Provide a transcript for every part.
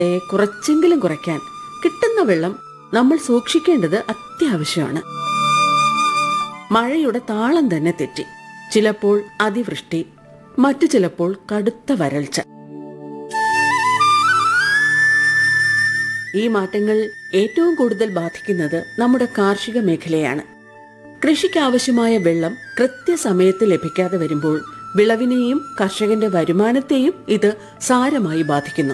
കുറച്ചെങ്കിലും കുറയ്ക്കാൻ കിട്ടുന്ന വെള്ളം നമ്മൾ സൂക്ഷിക്കേണ്ടത് അത്യാവശ്യമാണ്. മഴയുടെ താളം തന്നെ തെറ്റി. ചിലപ്പോൾ അതിവൃഷ്ടി, മറ്റു ചിലപ്പോൾ കടുത്ത വരൾച്ച. ഈ മാറ്റങ്ങൾ ഏറ്റവും കൂടുതൽ ബാധിക്കുന്നത് നമ്മുടെ കാർഷിക മേഖലയാണ്. കൃഷിക്കാവശ്യമായ വെള്ളം കൃത്യസമയത്ത് ലഭിക്കാതെ വരുമ്പോൾ വിളവിനെയും കർഷകന്റെ വരുമാനത്തെയും ഇത് സാരമായി ബാധിക്കുന്നു.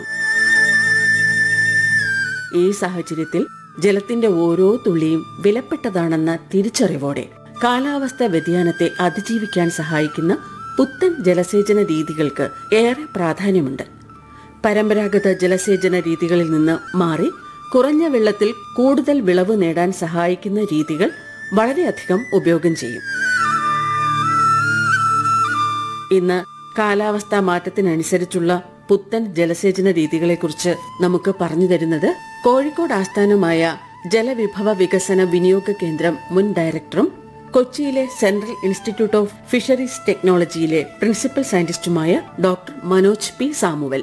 ഈ സാഹചര്യത്തിൽ ജലത്തിന്റെ ഓരോ തുള്ളിയും വിലപ്പെട്ടതാണെന്ന തിരിച്ചറിവോടെ കാലാവസ്ഥാ വ്യതിയാനത്തെ അതിജീവിക്കാൻ സഹായിക്കുന്ന പുത്തൻ ജലസേചന രീതികൾക്ക് ഏറെ പ്രാധാന്യമുണ്ട്. പരമ്പരാഗത ജലസേചന രീതികളിൽ നിന്ന് മാറി കുറഞ്ഞ വെള്ളത്തിൽ കൂടുതൽ വിളവ് നേടാൻ സഹായിക്കുന്ന രീതികൾ വളരെയധികം ഉപയോഗം ചെയ്യും. ഇന്ന് കാലാവസ്ഥാ മാറ്റത്തിനനുസരിച്ചുള്ള പുത്തൻ ജലസേചന രീതികളെക്കുറിച്ച് നമുക്ക് പറഞ്ഞു തരുന്നത് കോഴിക്കോട് ആസ്ഥാനമായ ജലവിഭവ വികസന വിനിയോഗ കേന്ദ്രം മുൻ ഡയറക്ടറും കൊച്ചിയിലെ central institute of fisheries ടെക്നോളജിയിലെ principal സയന്റിസ്റ്റുമായ doctor Manoj P Samuel.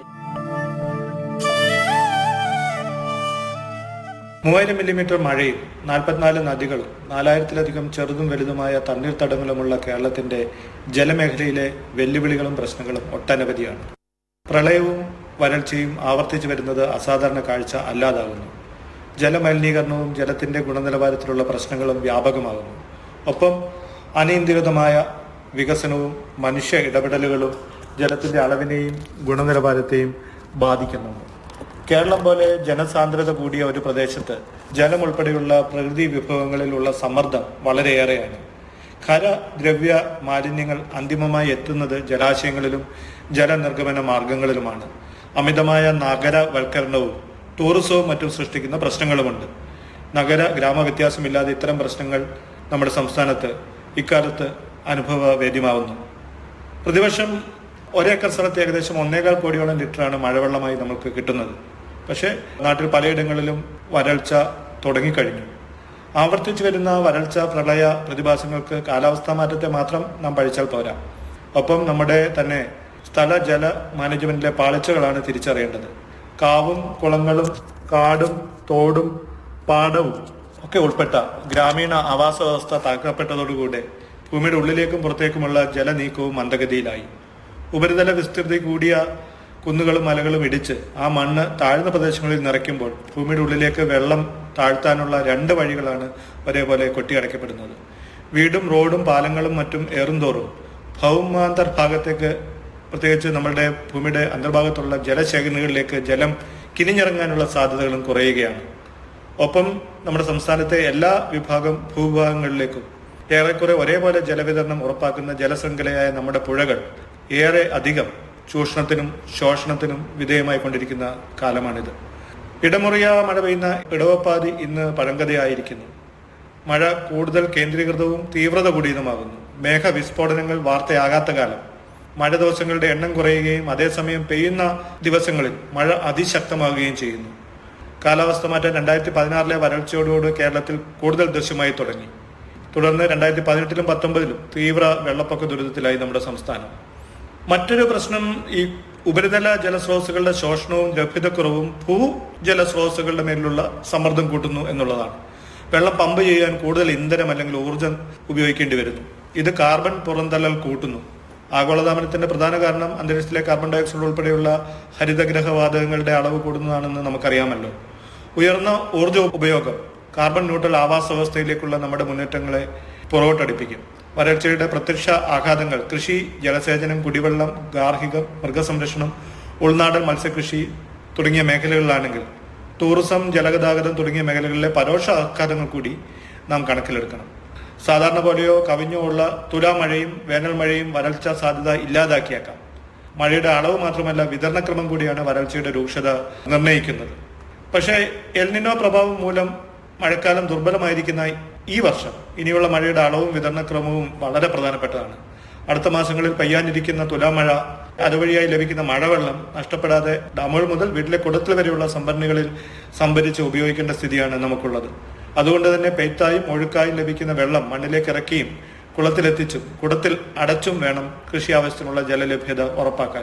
3000 millimetre മഴയും 44 നദികളും 4000-ലധികം ചെറുതും വലുതുമായ തണ്ണീർത്തടങ്ങളുമുള്ള കേരളത്തിന്റെ ജലമേഖലയിലെ വെല്ലുവിളികളും പ്രശ്നങ്ങളും ഒട്ടനവധിയാണ്. പ്രളയവും വരൾച്ചയും ആവർത്തിച്ചു വരുന്നത് അസാധാരണ കാഴ്ച അല്ലാതാകുന്നു. ജലമലിനീകരണവും ജലത്തിന്റെ ഗുണനിലവാരത്തിലുള്ള പ്രശ്നങ്ങളും വ്യാപകമാകുന്നു. ഒപ്പം അനിയന്ത്രിതമായ വികസനവും മനുഷ്യ ഇടപെടലുകളും ജലത്തിന്റെ അളവിനെയും ഗുണനിലവാരത്തെയും ബാധിക്കുന്നുണ്ട്. കേരളം പോലെ ജനസാന്ദ്രത കൂടിയ ഒരു പ്രദേശത്ത് ജലം ഉൾപ്പെടെയുള്ള പ്രകൃതി വിഭവങ്ങളിലുള്ള സമ്മർദ്ദം വളരെയേറെയാണ്. ഖര ദ്രവ്യ മാലിന്യങ്ങൾ അന്തിമമായി എത്തുന്നത് ജലാശയങ്ങളിലും ജലനിർഗമന മാർഗങ്ങളിലുമാണ്. അമിതമായ നഗരവൽക്കരണവും ടൂറിസവും മറ്റും സൃഷ്ടിക്കുന്ന പ്രശ്നങ്ങളുമുണ്ട്. നഗര ഗ്രാമ വ്യത്യാസമില്ലാതെ ഇത്തരം പ്രശ്നങ്ങൾ നമ്മുടെ സംസ്ഥാനത്ത് ഇക്കാലത്ത് അനുഭവവേദ്യമാവുന്നു. പ്രതിവർഷം ഒരേക്കർ സ്ഥലത്ത് ഏകദേശം 1.25 കോടിയോളം ലിറ്ററാണ് മഴവെള്ളമായി നമുക്ക് കിട്ടുന്നത്. പക്ഷേ നാട്ടിൽ പലയിടങ്ങളിലും വരൾച്ച തുടങ്ങിക്കഴിഞ്ഞു. ആവർത്തിച്ചു വരുന്ന വരൾച്ച, പ്രളയ പ്രതിഭാസങ്ങൾക്ക് കാലാവസ്ഥാ മാറ്റത്തെ മാത്രം നാം പഴിച്ചാൽ പോരാ. ഒപ്പം നമ്മുടെ തന്നെ സ്ഥല ജല മാനേജ്മെന്റിലെ പാളിച്ചകളാണ് തിരിച്ചറിയേണ്ടത്. കാവും കുളങ്ങളും കാടും തോടും പാടവും ഒക്കെ ഉൾപ്പെട്ട ഗ്രാമീണ ആവാസ വ്യവസ്ഥ തകർക്കപ്പെട്ടതോടുകൂടെ ഭൂമിയുടെ ഉള്ളിലേക്കും പുറത്തേക്കുമുള്ള ജലനീക്കവും മന്ദഗതിയിലായി. ഉപരിതല വിസ്തൃതി കൂടിയ കുന്നുകളും മലകളും ഇടിച്ച് ആ മണ്ണ് താഴ്ന്ന പ്രദേശങ്ങളിൽ നിറയ്ക്കുമ്പോൾ ഭൂമിയുടെ ഉള്ളിലേക്ക് വെള്ളം താഴ്ത്താനുള്ള 2 വഴികളാണ് ഒരേപോലെ കൊട്ടിയടക്കപ്പെടുന്നത്. വീടും റോഡും പാലങ്ങളും മറ്റും ഏറുംതോറും ഭൗമാന്തർഭാഗത്തേക്ക്, പ്രത്യേകിച്ച് നമ്മുടെ ഭൂമിയുടെ അന്തർഭാഗത്തുള്ള ജലശേഖരണികളിലേക്ക് ജലം കിനിഞ്ഞിറങ്ങാനുള്ള സാധ്യതകളും കുറയുകയാണ്. ഒപ്പം നമ്മുടെ സംസ്ഥാനത്തെ എല്ലാ ഭൂഭാഗങ്ങളിലേക്കും ഏറെക്കുറെ ഒരേപോലെ ജലവിതരണം ഉറപ്പാക്കുന്ന ജലശൃംഖലയായ നമ്മുടെ പുഴകൾ ഏറെ അധികം ചൂഷണത്തിനും ശോഷണത്തിനും വിധേയമായി കൊണ്ടിരിക്കുന്ന കാലമാണിത്. ഇടമുറിയ മഴ പെയ്യുന്ന ഇടവപ്പാതി ഇന്ന് പഴങ്കഥയായിരിക്കുന്നു. മഴ കൂടുതൽ കേന്ദ്രീകൃതവും തീവ്രത കൂടിയതുമാകുന്നു. മേഘവിസ്ഫോടനങ്ങൾ വാർത്തയാകാത്ത കാലം. മഴ ദിവസങ്ങളുടെ എണ്ണം കുറയുകയും അതേസമയം പെയ്യുന്ന ദിവസങ്ങളിൽ മഴ അതിശക്തമാകുകയും ചെയ്യുന്നു. കാലാവസ്ഥ മാറ്റം 2016 വരൾച്ചയോടുകൂടി കേരളത്തിൽ കൂടുതൽ ദൃശ്യമായി തുടങ്ങി. തുടർന്ന് 2018-ലും 2019-ലും തീവ്ര വെള്ളപ്പൊക്ക ദുരിതത്തിലായി നമ്മുടെ സംസ്ഥാനം. മറ്റൊരു പ്രശ്നം ഈ ഉപരിതല ജലസ്രോതസ്സുകളുടെ ശോഷണവും ലഭ്യതക്കുറവും ഭൂജലസ്രോതസ്സുകളുടെ മേലുള്ള സമ്മർദ്ദം കൂട്ടുന്നു എന്നുള്ളതാണ്. വെള്ളം പമ്പ് ചെയ്യാൻ കൂടുതൽ ഇന്ധനം അല്ലെങ്കിൽ ഊർജം ഉപയോഗിക്കേണ്ടി വരുന്നു. ഇത് കാർബൺ പുറന്തള്ളൽ കൂട്ടുന്നു. ആഗോളതാപനത്തിന്റെ പ്രധാന കാരണം അന്തരീക്ഷത്തിലെ കാർബൺ ഡയോക്സൈഡ് ഉൾപ്പെടെയുള്ള ഹരിതഗ്രഹവാതകങ്ങളുടെ അളവ് കൂടുന്നതാണെന്ന് നമുക്കറിയാമല്ലോ. ഉയർന്ന ഊർജ്ജ ഉപയോഗം കാർബൺ ന്യൂട്രൽ ആവാസ വ്യവസ്ഥയിലേക്കുള്ള നമ്മുടെ മുന്നേറ്റങ്ങളെ പുറകോട്ടടിപ്പിക്കും. വരൾച്ചയുടെ പ്രത്യക്ഷ ആഘാതങ്ങൾ കൃഷി, ജലസേചനം, കുടിവെള്ളം, ഗാർഹികം, മൃഗസംരക്ഷണം, ഉൾനാടൻ മത്സ്യകൃഷി തുടങ്ങിയ മേഖലകളിലാണെങ്കിൽ ടൂറിസം, ജലഗതാഗതം തുടങ്ങിയ മേഖലകളിലെ പരോക്ഷ ആഘാതങ്ങൾ കൂടി നാം കണക്കിലെടുക്കണം. സാധാരണ പോലെയോ കവിഞ്ഞോ ഉള്ള തുലാമഴയും വേനൽ മഴയും വരൾച്ച സാധ്യത ഇല്ലാതാക്കിയേക്കാം. മഴയുടെ അളവ് മാത്രമല്ല, വിതരണക്രമം കൂടിയാണ് വരൾച്ചയുടെ രൂക്ഷത നിർണ്ണയിക്കുന്നത്. പക്ഷേ എൽനിനോ പ്രഭാവം മൂലം മഴക്കാലം ദുർബലമായിരിക്കുന്ന ഈ വർഷം ഇനിയുള്ള മഴയുടെ അളവും വിതരണക്രമവും വളരെ പ്രധാനപ്പെട്ടതാണ്. അടുത്ത മാസങ്ങളിൽ പെയ്യാനിരിക്കുന്ന തുലാമഴ, അതുവഴിയായി ലഭിക്കുന്ന മഴവെള്ളം നഷ്ടപ്പെടാതെ ഡാമുകൾ മുതൽ വീട്ടിലെ കുടത്തിൽ വരെയുള്ള സംഭരണികളിൽ സംഭരിച്ച് ഉപയോഗിക്കേണ്ട സ്ഥിതിയാണ് നമുക്കുള്ളത്. അതുകൊണ്ട് തന്നെ പെയ്ത്തായും ഒഴുക്കായും ലഭിക്കുന്ന വെള്ളം മണ്ണിലേക്ക് ഇറക്കിയും കുളത്തിലെത്തിച്ചും കുടത്തിൽ അടച്ചും വേണം കൃഷി ആവശ്യത്തിനുള്ള ജലലഭ്യത ഉറപ്പാക്കാൻ.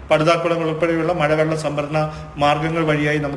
പടുതാക്കുളങ്ങൾ ഉൾപ്പെടെയുള്ള മഴവെള്ള സംഭരണ മാർഗങ്ങൾ വഴിയായി നമുക്ക്